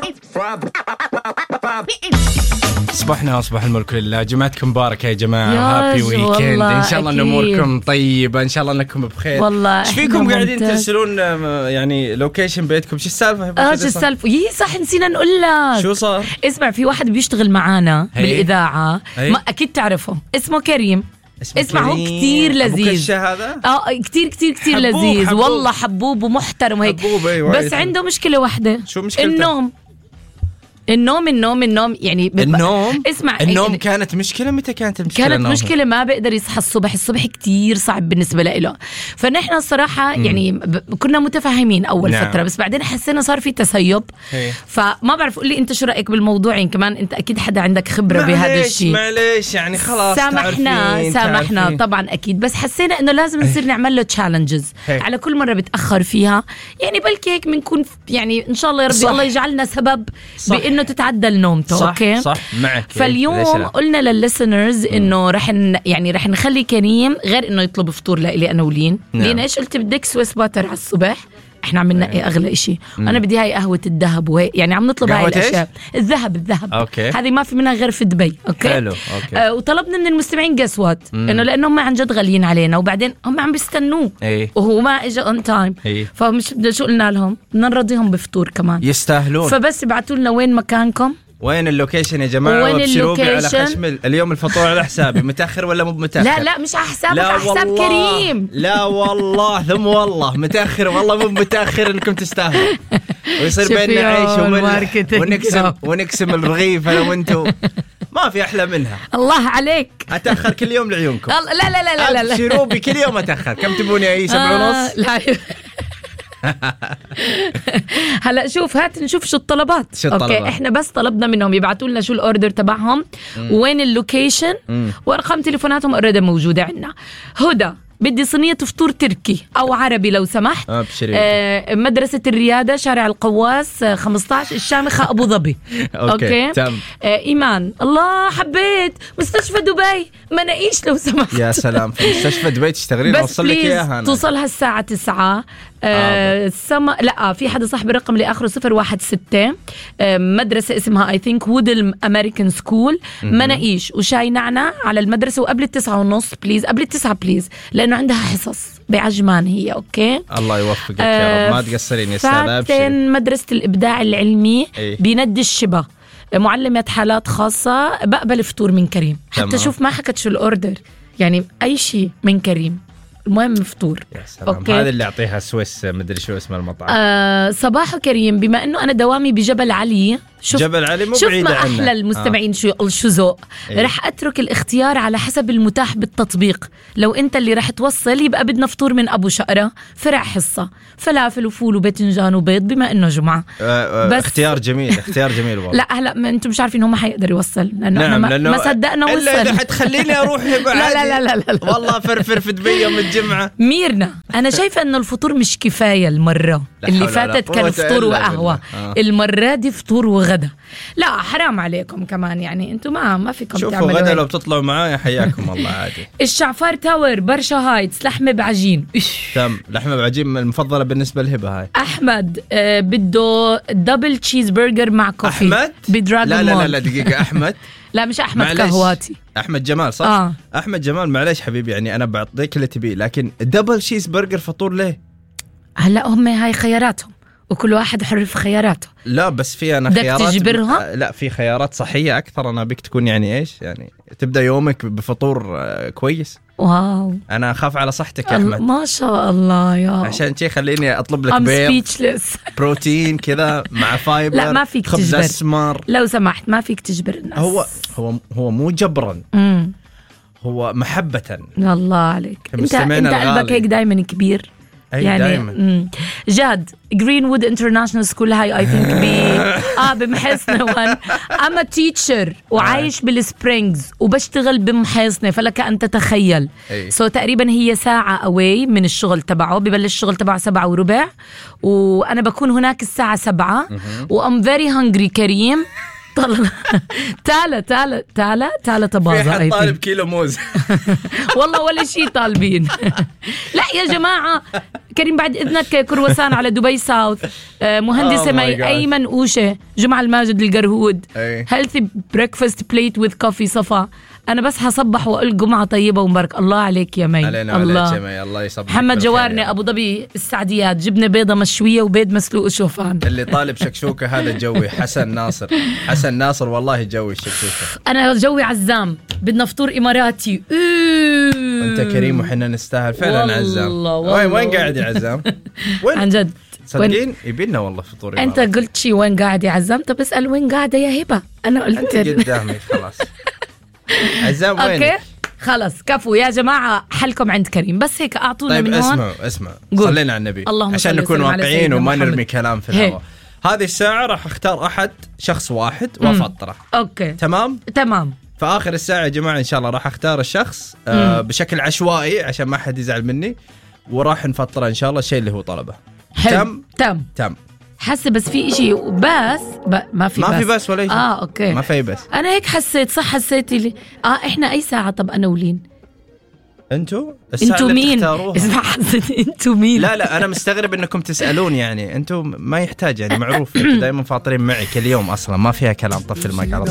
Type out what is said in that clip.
صباحنا وصباح الملك لله. جمعتكم مباركة يا جماعة. هابي ويكند إن شاء الله. أموركم طيبة إن شاء الله، أنكم بخير. والله إيش فيكم قاعدين ترسلون يعني لوكيشن بيتكم؟ شو السالفة؟ شو السالفة؟ يي صح نسينا نقول لك. شو صار؟ اسمع، في واحد بيشتغل معانا بالإذاعة، ما أكيد تعرفه، اسمه كريم. اسمع هو كتير لذيذ. هذا كتير كتير كتير لذيذ. حبوب. والله حبوب ومحترم هيك. بس عنده مشكلة واحدة. شو مشكلته؟ النوم يعني اسمع، النوم كانت مشكلة. متى كانت المشكلة؟ كانت مشكلة ما بقدر يصحى الصبح كتير صعب بالنسبة له. فنحن الصراحة يعني كنا متفاهمين أول فترة، بس بعدين حسينا صار في تسيب. فما بعرف، قول لي أنت شو رأيك بالموضوع؟ يعني كمان أنت أكيد حدا عندك خبرة بهذا الشيء. معليش يعني خلاص سامحنا طبعا أكيد، بس حسينا إنه لازم نصير نعمل له تشالنجز على كل مرة بتأخر فيها. يعني بلكي هيك بنكون يعني إن شاء الله يا ربي الله يجعلنا سبب بإنه تتعدل نومته. صح أوكي صح معك. فاليوم قلنا للليسنرز إنه رح نخلي كريم غير إنه يطلب فطور لإلي أنا ولين. لين إيش قلت بدك سويس باتر على الصبح، إحنا عم ننقي أغلى إشي. أنا بدي هاي قهوة الذهب وهي يعني عم نطلب هاي الأشياء. الذهب أوكي. هذه ما في منها غير في دبي. أوكي حلو. أوكي. وطلبنا من المستمعين قسوات إنه لأنهم ما عن جد غاليين علينا، وبعدين هم عم بيستنوه وهو ما إجا on time. فمش شو قلنا لهم؟ بدنا نرضيهم بفطور كمان، يستاهلون. فبس ابعتوا لنا وين مكانكم، وين اللوكيشن يا جماعة، وابشروا بي على خشم. اليوم الفطور على حسابي. متأخر ولا مو متأخر؟ لا مش على حسابك، على حساب كريم. لا والله ثم والله متأخر، والله مو متأخر، انكم تستاهلوا. ويصير بيننا عيش وملح ونقسم الرغيف انا وانتو. ما في احلى منها. الله عليك. اتأخر كل يوم لعيونكم. لا ابشروا بي كل يوم اتأخر. كم تبوني اي 7:30؟ لا هلا شوف، هات نشوف شو الطلبات. اوكي احنا بس طلبنا منهم يبعتوا لنا شو الاوردر تبعهم وين اللوكيشن وارقام تليفوناتهم اوريدي موجوده عندنا. هدى بدي صينية فطور تركي أو عربي لو سمحت. مدرسة الريادة، شارع القواس 15، الشامخة أبو ظبي. أوكي. إيمان، الله حبيت مستشفى دبي مناقيش لو سمحت. يا سلام، في مستشفى دبي تشتغلين أوصل لك إياها. توصلها الساعة 9. لا في حدا صاحب الرقم اللي آخره 016. مدرسة اسمها I think وودل أمريكان سكول. مناقيش وشاي نعنع على المدرسة، وقبل 9:30 بليز، قبل 9 بليز، لأنه عندها حصص بعجمان هي. أوكي الله يوفقك يا رب، ما تقصرين يا أستاذة. فاتن مدرسة الإبداع العلمي بيندي الشبه، معلمة حالات خاصة. بقبل فطور من كريم حتى شوف ما حكت شو الأوردر، يعني أي شيء من كريم، المهم فطور. يا سلام. هذا اللي أعطيها سويس مدري شو اسم المطعم. صباح كريم، بما أنه أنا دوامي بجبل علي، جبل علي مو شوف بعيدة ما عنا. أحلى المستمعين شو ذوق. رح أترك الاختيار على حسب المتاح بالتطبيق. لو أنت اللي رح توصل يبقى بدنا فطور من أبو شقرة، فرع حصة، فلافل وفول وباذنجان وبيض بما إنه جمعة. بس اختيار جميل والله. لا هلا ما أنتم مش عارفين هم حيقدر يوصل، لأنه ما صدقنا وصل. إلا إذا حتخليني أروح لا والله فرفر في دبي يوم الجمعة. ميرنا أنا شايفة إنه الفطور مش كفاية. المرة اللي فاتت كان فطور وقهوة، المرة دي فطور وغدا. لا حرام عليكم كمان، يعني انتم ما فيكم تعملوا. شوفوا غدا لو بتطلعوا معايا حياكم الله عادي. الشعفار تاور، برشا هايتس، لحمة بعجين. تم، لحمة بعجين المفضلة بالنسبة لهبة هاي. أحمد بده دبل تشيز برجر مع كوفي. أحمد بدراجون لا دقيقة. أحمد لا مش أحمد كهواتي، أحمد جمال صح؟ أحمد جمال معليش حبيبي، يعني أنا بعطيك اللي تبيه، لكن دبل تشيز برجر فطور ليه؟ هلا هم هاي خياراتهم وكل واحد حر في خياراته. لا بس في أنا خيارات تجبرهم؟ لا في خيارات صحية أكثر. أنا بك تكون يعني إيش يعني تبدأ يومك بفطور كويس. واو أنا أخاف على صحتك يا أحمد. ما شاء الله يا عشان شيء خليني أطلب لك بيض بروتين كذا مع فايبر. لا ما فيك خبز تجبر أسمر لو سمحت، ما فيك تجبر الناس. هو مو جبرا، هو محبة. الله عليك، انت قلبك هيك دايما كبير يعني دايما. جاد جرينوود انترناشونال سكول هاي اي ثينك بمحيصنة وان اما تيتشر وعايش بالسبرينجز وبشتغل بمحيصنة، فلك ان تتخيل. تقريبا هي ساعة اواي من الشغل تبعه، ببلش الشغل تبعه 7:15 وانا بكون هناك الساعة 7 وام فيري هنجري كريم. تعال طبازة. في حد طالب كيلو موز. والله ولا شيء طالبين. لا يا جماعة، كريم بعد إذنك كرواسان على دبي ساوث، مهندسة مي أيمن أوشة، جمعة الماجد القرهود، healthy breakfast plate with coffee صفا. أنا بس هصبح وأقول جمعة طيبة ومبارك. الله عليك يا مي. علينا الله يا مي. الله يصبح. محمد جوارني أبو ظبي السعديات، جبنة بيضة مشوية وبيض مسلوق وشوفان. اللي طالب شكشوكة هذا جوي. حسن ناصر والله جوي الشكشوكة. أنا جوي عزام، بدنا فطور إماراتي. أنت كريم وحنا نستاهل فعلا عزام. وين قاعد يا عزام؟ وين عن جد صدقين يبينا والله فطور إماراتي. أنت قلت شي وين قاعد يا عزام؟ طب اسأل وين قاعدة يا هبة. أنا قلت قدامي خلاص. عزام وين؟ اوكي خلص كفو يا جماعه، حلكم عند كريم بس هيك اعطونا. طيب من هون اسمع صلينا على النبي عشان نكون واقعيين وما نرمي كلام في الهواء. هذه الساعه راح اختار شخص واحد وافطره. اوكي تمام. في اخر الساعه يا جماعه ان شاء الله راح اختار الشخص بشكل عشوائي عشان ما حد يزعل مني، وراح نفطره ان شاء الله الشيء اللي هو طلبه. تم. حاسه بس في إشي بس ما في بس ولا شيء. اوكي ما في بس. انا هيك حسيت صح، حسيتي لي احنا اي ساعه؟ طب انا ولين انتوا مين؟ اسمع، حسيت انتوا مين؟ لا انا مستغرب انكم تسالون، يعني انتوا ما يحتاج، يعني معروف انتوا دائما فاطرين معي كل يوم، اصلا ما فيها كلام. طفي المايك على